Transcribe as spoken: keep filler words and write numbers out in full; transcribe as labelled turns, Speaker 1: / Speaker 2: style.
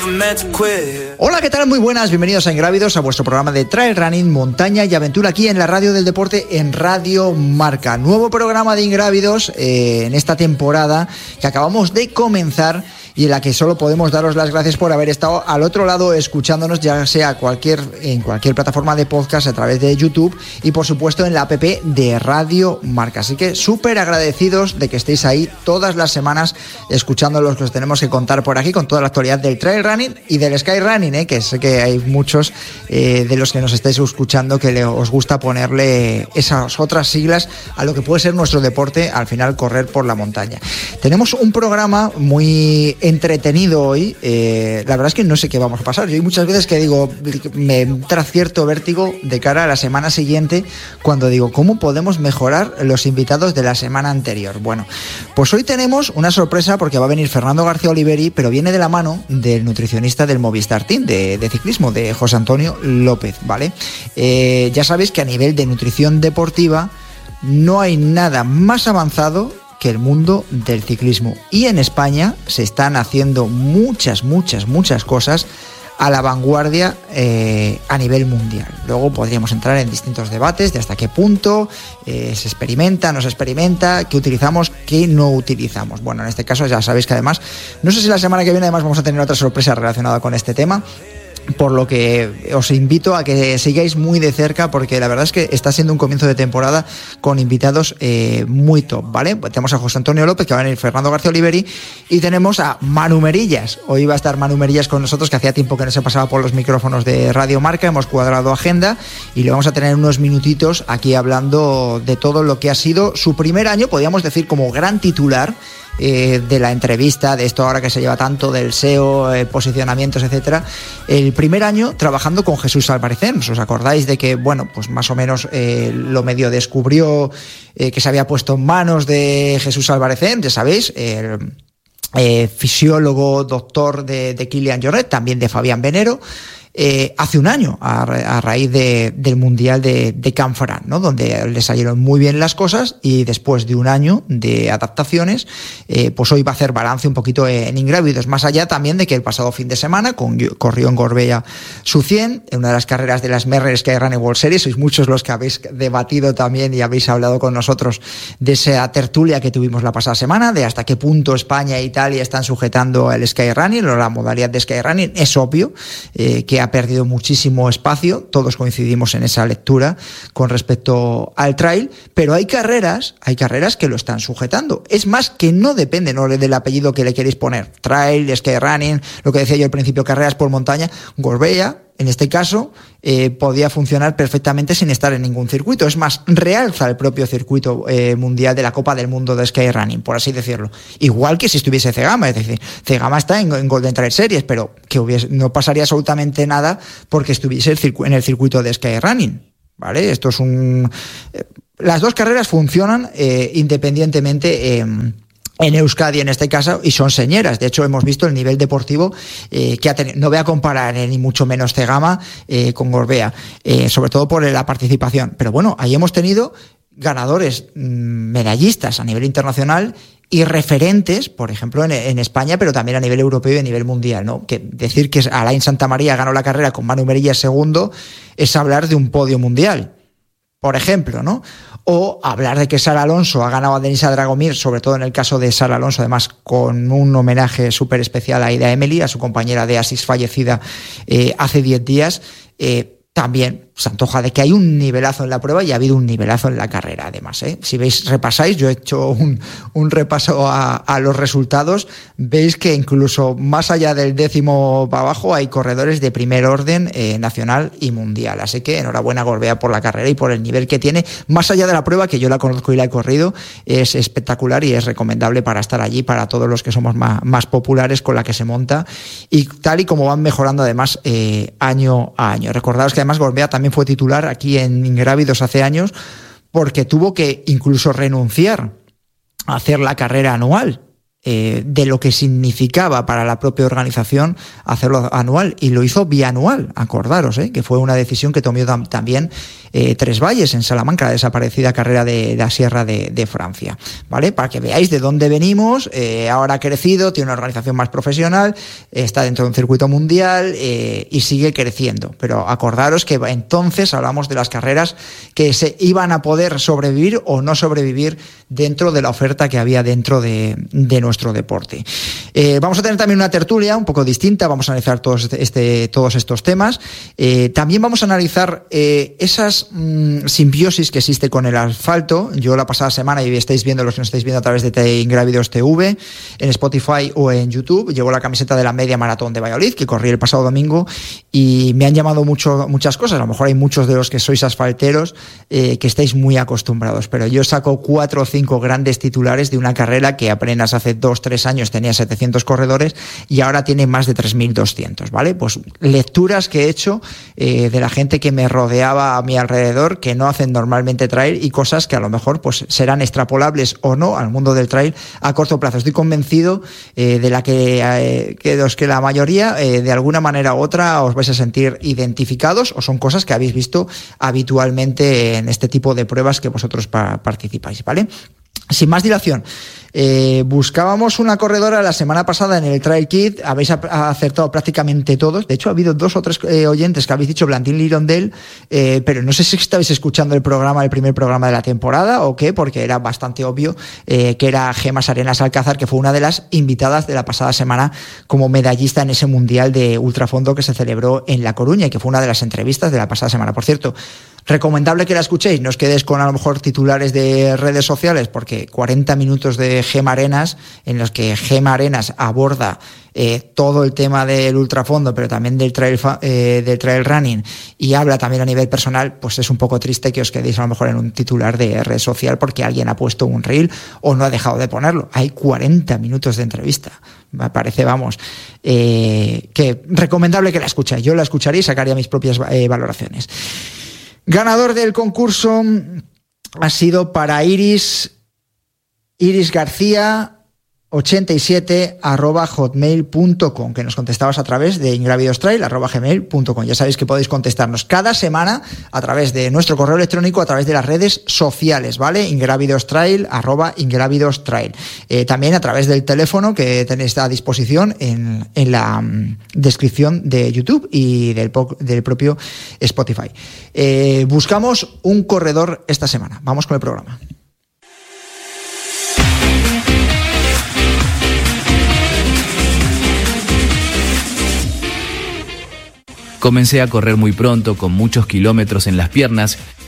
Speaker 1: Hola, ¿qué tal? Muy buenas, bienvenidos a Ingrávidos, a vuestro programa de trail running, montaña y aventura aquí en la radio del deporte en Radio Marca. Nuevo programa de Ingrávidos eh, en esta temporada que acabamos de comenzar y en la que solo podemos daros las gracias por haber estado al otro lado escuchándonos, ya sea cualquier, en cualquier plataforma de podcast, a través de YouTube y por supuesto en la app de Radio Marca. Así que súper agradecidos de que estéis ahí todas las semanas escuchando lo que os tenemos que contar por aquí con toda la actualidad del trail running y del sky running, ¿eh? Que sé que hay muchos eh, de los que nos estáis escuchando que le, os gusta ponerle esas otras siglas a lo que puede ser nuestro deporte, al final correr por la montaña. Tenemos un programa muy entretenido hoy, eh, la verdad es que no sé qué vamos a pasar. Yo hay muchas veces que digo, me entra cierto vértigo de cara a la semana siguiente cuando digo, ¿cómo podemos mejorar los invitados de la semana anterior? Bueno, pues hoy tenemos una sorpresa porque va a venir Fernando García Oliveri, pero viene de la mano del nutricionista del Movistar Team de, de ciclismo, de José Antonio López, ¿vale? Eh, ya sabéis que a nivel de nutrición deportiva no hay nada más avanzado que el mundo del ciclismo, y en España se están haciendo muchas, muchas, muchas cosas a la vanguardia eh, a nivel mundial. Luego podríamos entrar en distintos debates de hasta qué punto eh, se experimenta, no se experimenta, qué utilizamos, qué no utilizamos. Bueno, en este caso ya sabéis que además, no sé si la semana que viene además vamos a tener otra sorpresa relacionada con este tema, por lo que os invito a que sigáis muy de cerca porque la verdad es que está siendo un comienzo de temporada con invitados eh, muy top, ¿vale? Tenemos a José Antonio López, que va a venir Fernando García Oliveri, y tenemos a Manu Merillas. Hoy va a estar Manu Merillas con nosotros, que hacía tiempo que no se pasaba por los micrófonos de Radio Marca. Hemos cuadrado agenda y le vamos a tener unos minutitos aquí hablando de todo lo que ha sido su primer año, podríamos decir como gran titular Eh, de la entrevista, de esto ahora que se lleva tanto del S E O, eh, posicionamientos, etcétera. El primer año trabajando con Jesús Albarracén. ¿Os acordáis de que, bueno, pues más o menos eh, lo medio descubrió, eh, que se había puesto en manos de Jesús Albarracén, ya sabéis, el eh, fisiólogo, doctor de, de Kilian Jornet, también de Fabián Venero. Eh, hace un año, a, a raíz de, del Mundial de, de Canfranc, ¿no? Donde le salieron muy bien las cosas y después de un año de adaptaciones, eh, pues hoy va a hacer balance un poquito en Ingrávidos, más allá también de que el pasado fin de semana con, corrió en Gorbea su cien, en una de las carreras de las Merrell Sky Running World Series. Sois muchos los que habéis debatido también y habéis hablado con nosotros de esa tertulia que tuvimos la pasada semana, de hasta qué punto España e Italia están sujetando el Sky Running o la modalidad de Sky Running. Es obvio eh, que ha perdido muchísimo espacio, todos coincidimos en esa lectura con respecto al trail, pero hay carreras, hay carreras que lo están sujetando. Es más, que no depende, no del apellido que le queréis poner, trail, sky running, lo que decía yo al principio, carreras por montaña. Gorbea, en este caso, eh, podía funcionar perfectamente sin estar en ningún circuito. Es más, realza el propio circuito eh, mundial de la Copa del Mundo de Sky Running, por así decirlo. Igual que si estuviese Cegama, es decir, Cegama está en, en Golden Trail Series, pero que hubiese, no pasaría absolutamente nada porque estuviese el circu- en el circuito de Sky Running, ¿vale? Esto es un... Eh, las dos carreras funcionan eh, independientemente... Eh, en Euskadi en este caso, y son señeras. De hecho, hemos visto el nivel deportivo eh, que ha tenido. No voy a comparar eh, ni mucho menos Cegama eh, con Gorbea, eh, sobre todo por la participación. Pero bueno, ahí hemos tenido ganadores mmm, medallistas a nivel internacional y referentes, por ejemplo, en, en España, pero también a nivel europeo y a nivel mundial, ¿no? Que decir que Alain Santamaría ganó la carrera con Manu Merillas segundo es hablar de un podio mundial, por ejemplo, ¿no? O hablar de que Sara Alonso ha ganado a Denisa Dragomir, sobre todo en el caso de Sara Alonso, además con un homenaje súper especial a Aida Emily, a su compañera de Asis fallecida eh, hace diez días, eh, también se antoja de que hay un nivelazo en la prueba y ha habido un nivelazo en la carrera, además, ¿eh? Si veis, repasáis, yo he hecho un, un repaso a, a los resultados, veis que incluso más allá del décimo para abajo hay corredores de primer orden eh, nacional y mundial. Así que enhorabuena Gorbea por la carrera y por el nivel que tiene, más allá de la prueba, que yo la conozco y la he corrido, es espectacular y es recomendable para estar allí, para todos los que somos más, más populares con la que se monta, y tal y como van mejorando además eh, año a año. Recordaos que además Gorbea también fue titular aquí en Ingrávidos hace años porque tuvo que incluso renunciar a hacer la carrera anual eh, de lo que significaba para la propia organización hacerlo anual, y lo hizo bianual, acordaros, ¿eh? que fue una decisión que tomó tam- también eh, Tres Valles en Salamanca, la desaparecida carrera de, de la Sierra de, de Francia, ¿vale? Para que veáis de dónde venimos. Eh, ahora ha crecido, tiene una organización más profesional, eh, está dentro de un circuito mundial eh, y sigue creciendo, pero acordaros que entonces hablamos de las carreras que se iban a poder sobrevivir o no sobrevivir dentro de la oferta que había dentro de, de nuestro deporte. Eh, vamos a tener también una tertulia un poco distinta, vamos a analizar todos, este, este, todos estos temas. Eh, también vamos a analizar eh, esas mmm, simbiosis que existe con el asfalto. Yo la pasada semana, y estáis viendo los que nos estáis viendo a través de Ingrávidos T V, en Spotify o en YouTube, llevo la camiseta de la media maratón de Valladolid, que corrí el pasado domingo, y me han llamado mucho, muchas cosas. A lo mejor hay muchos de los que sois asfalteros eh, que estáis muy acostumbrados, pero yo saco cuatro o cinco grandes titulares de una carrera que apenas hace dos, tres años tenía setecientos corredores y ahora tiene más de tres mil doscientos, ¿vale? Pues lecturas que he hecho eh, de la gente que me rodeaba a mi alrededor, que no hacen normalmente trail, y cosas que a lo mejor pues serán extrapolables o no al mundo del trail a corto plazo. Estoy convencido eh, de la que, eh, que los que la mayoría eh, de alguna manera u otra os vais a sentir identificados, o son cosas que habéis visto habitualmente en este tipo de pruebas que vosotros pa- participáis, ¿vale? Sin más dilación, eh, buscábamos una corredora la semana pasada en el Trail Kit, habéis acertado prácticamente todos. De hecho, ha habido dos o tres eh, oyentes que habéis dicho Blandín Lirondel, eh, pero no sé si estabais escuchando el programa, el primer programa de la temporada o qué, porque era bastante obvio eh, que era Gemas Arenas Alcázar, que fue una de las invitadas de la pasada semana como medallista en ese Mundial de Ultrafondo que se celebró en La Coruña, y que fue una de las entrevistas de la pasada semana. Por cierto, recomendable que la escuchéis, no os quedéis con a lo mejor titulares de redes sociales, porque cuarenta minutos de Gema Arenas, en los que Gema Arenas aborda eh, todo el tema del ultrafondo, pero también del trail, eh, del trail running, y habla también a nivel personal, pues es un poco triste que os quedéis a lo mejor en un titular de red social porque alguien ha puesto un reel o no ha dejado de ponerlo. Hay cuarenta minutos de entrevista. Me parece, vamos, eh, que recomendable que la escuchéis. Yo la escucharía y sacaría mis propias eh, valoraciones. Ganador del concurso ha sido para Iris, Iris García ochenta y siete arroba hotmail punto com, que nos contestabas a través de ingrávidostrail arroba gmail punto com. Ya sabéis que podéis contestarnos cada semana a través de nuestro correo electrónico, a través de las redes sociales, ¿vale? ingrávidostrail arroba ingrávidostrail. Eh, también a través del teléfono que tenéis a disposición en, en la um, descripción de YouTube y del, del propio Spotify. Eh, buscamos un corredor esta semana. Vamos con el programa.
Speaker 2: Comencé a correr muy pronto, con muchos kilómetros en las piernas,